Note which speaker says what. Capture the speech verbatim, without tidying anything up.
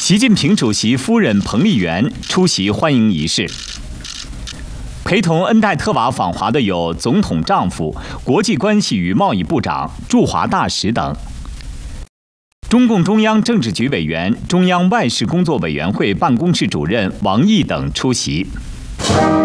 Speaker 1: 习近平主席夫人彭丽媛出席欢迎仪式。陪同恩戴特瓦访华的有总统丈夫、国际关系与贸易部长、驻华大使等。中共中央政治局委员、中央外事工作委员会办公室主任王毅等出席。